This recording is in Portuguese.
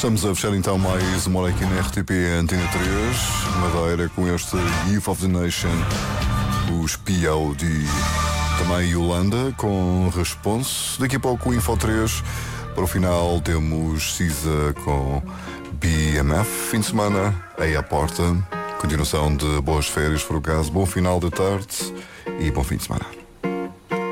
Estamos a fechar então mais uma hora aqui na RTP Antena 3 Madeira com este Youth of the Nation, os POD, também Yolanda com Response. Daqui a pouco o Info 3. Para o final temos Cisa com BMF. Fim de semana aí à porta. Continuação de boas férias, por o caso. Bom final de tarde e bom fim de semana.